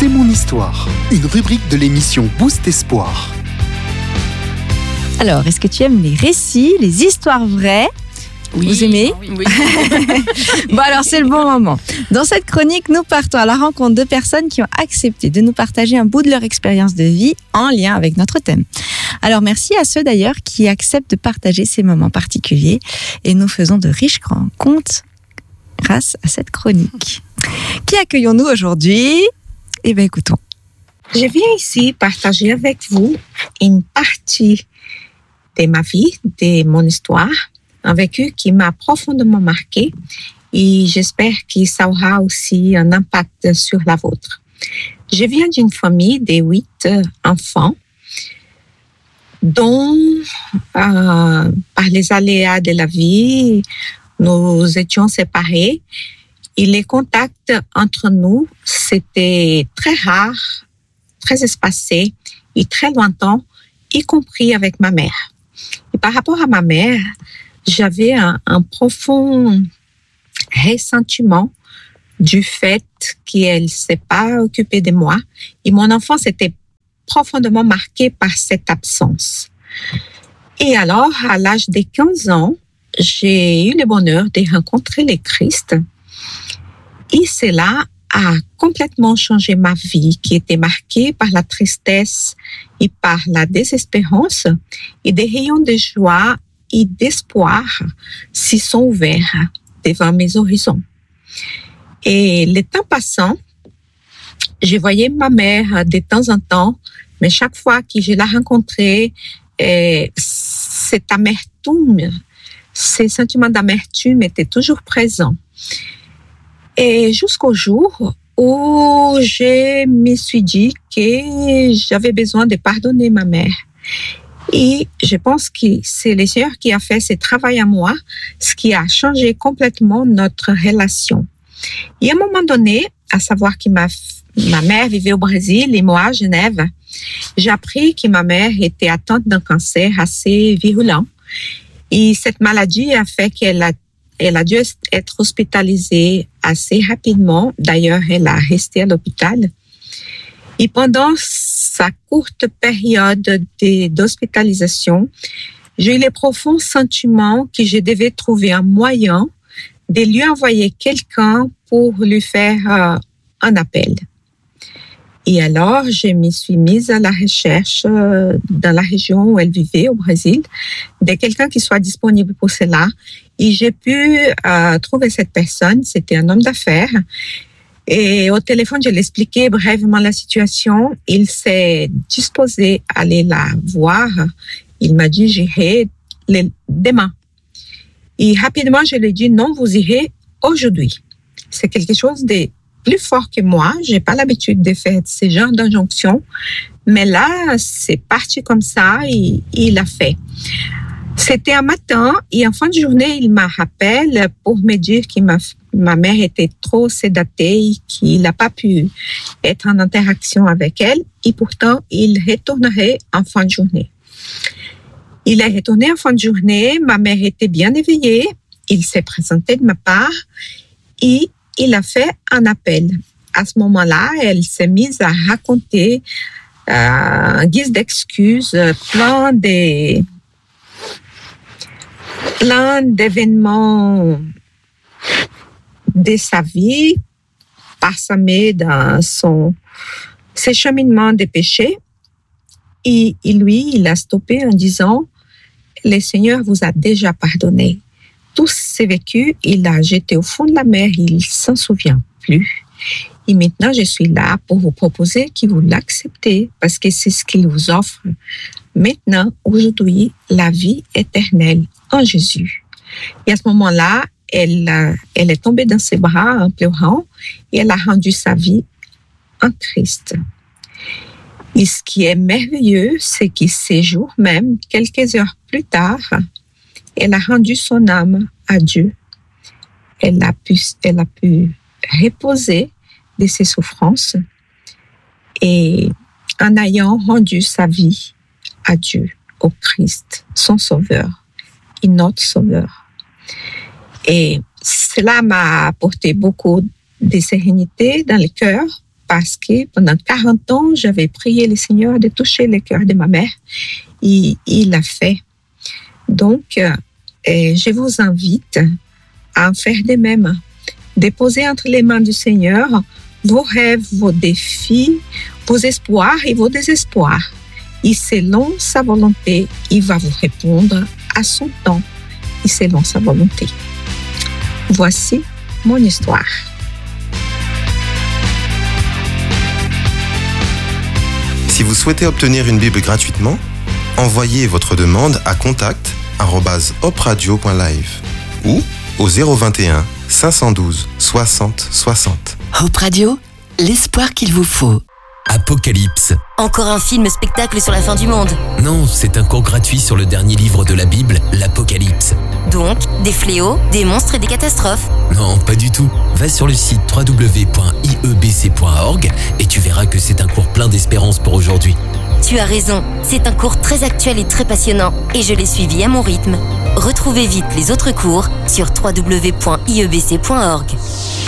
C'est mon histoire, une rubrique de l'émission Boost Espoir. Alors, est-ce que tu aimes les récits, les histoires vraies ? Oui, vous aimez ? Oui. Bon, alors c'est le bon moment. Dans cette chronique, nous partons à la rencontre de personnes qui ont accepté de nous partager un bout de leur expérience de vie en lien avec notre thème. Alors, merci à ceux d'ailleurs qui acceptent de partager ces moments particuliers et nous faisons de riches rencontres grâce à cette chronique. Qui accueillons-nous aujourd'hui ? Eh bien, écoutons. Je viens ici partager avec vous une partie de ma vie, de mon histoire, un vécu qui m'a profondément marqué et j'espère que ça aura aussi un impact sur la vôtre. Je viens d'une famille de 8 enfants dont, par les aléas de la vie, nous étions séparés et les contacts entre nous, c'était très rare, très espacé et très lointain, y compris avec ma mère. Et par rapport à ma mère, j'avais un profond ressentiment du fait qu'elle ne s'est pas occupée de moi. Et mon enfance était profondément marquée par cette absence. Et alors, à l'âge de 15 ans, j'ai eu le bonheur de rencontrer le Christ. Et cela a complètement changé ma vie, qui était marquée par la tristesse et par la désespérance, et des rayons de joie et d'espoir s'y sont ouverts devant mes horizons. Et le temps passant, je voyais ma mère de temps en temps, mais chaque fois que je la rencontrais, cette amertume, ces sentiments d'amertume étaient toujours présents. Et jusqu'au jour où je me suis dit que j'avais besoin de pardonner ma mère. Et je pense que c'est le Seigneur qui a fait ce travail à moi, ce qui a changé complètement notre relation. Et à un moment donné, à savoir que ma mère vivait au Brésil et moi à Genève, j'ai appris que ma mère était atteinte d'un cancer assez virulent. Et cette maladie a fait qu'elle a dû être hospitalisée assez rapidement. D'ailleurs, elle a resté à l'hôpital. Et pendant sa courte période d'hospitalisation, j'ai eu le profond sentiment que je devais trouver un moyen de lui envoyer quelqu'un pour lui faire un appel. Et alors, je me suis mise à la recherche dans la région où elle vivait, au Brésil, de quelqu'un qui soit disponible pour cela. Et j'ai pu trouver cette personne, c'était un homme d'affaires. Et au téléphone, je lui ai expliqué brièvement la situation. Il s'est disposé à aller la voir. Il m'a dit, j'irai demain. Et rapidement, je lui ai dit, non, vous irez aujourd'hui. C'est quelque chose de plus fort que moi. J'ai pas l'habitude de faire ce genre d'injonction. Mais là, c'est parti comme ça et il l'a fait. C'était un matin et en fin de journée, il m'a rappelé pour me dire que ma mère était trop sédatée, qu'il n'a pas pu être en interaction avec elle et pourtant, il retournerait en fin de journée. Il est retourné en fin de journée, ma mère était bien éveillée, il s'est présenté de ma part et il a fait un appel. À ce moment-là, elle s'est mise à raconter en guise d'excuses plein d'événements de sa vie parsemés dans ses cheminements de péché. Et lui, il a stoppé en disant, le Seigneur vous a déjà pardonné. Tous ces vécus, il l'a jeté au fond de la mer, il ne s'en souvient plus. Et maintenant, je suis là pour vous proposer que vous l'acceptez parce que c'est ce qu'il vous offre. Maintenant, aujourd'hui, la vie éternelle en Jésus. Et à ce moment-là, elle est tombée dans ses bras en pleurant et elle a rendu sa vie en Christ. Et ce qui est merveilleux, c'est que ces jours même, quelques heures plus tard, elle a rendu son âme à Dieu. Elle a pu reposer de ses souffrances et en ayant rendu sa vie à Dieu, au Christ, son Sauveur et notre Sauveur. Et cela m'a apporté beaucoup de sérénité dans le cœur parce que pendant 40 ans, j'avais prié le Seigneur de toucher le cœur de ma mère. Et il l'a fait. Donc, je vous invite à faire de même. Déposez entre les mains du Seigneur vos rêves, vos défis, vos espoirs et vos désespoirs. Et selon sa volonté, il va vous répondre à son temps et selon sa volonté. Voici mon histoire. Si vous souhaitez obtenir une Bible gratuitement, envoyez votre demande à contact@hopradio.live ou au 021 512 60 60. Hope Radio, l'espoir qu'il vous faut. Apocalypse. Encore un film-spectacle sur la fin du monde. Non, c'est un cours gratuit sur le dernier livre de la Bible, l'Apocalypse. Donc, des fléaux, des monstres et des catastrophes. Non, pas du tout. Va sur le site www.iebc.org et tu verras que c'est un cours plein d'espérance pour aujourd'hui. Tu as raison, c'est un cours très actuel et très passionnant, et je l'ai suivi à mon rythme. Retrouvez vite les autres cours sur www.iebc.org.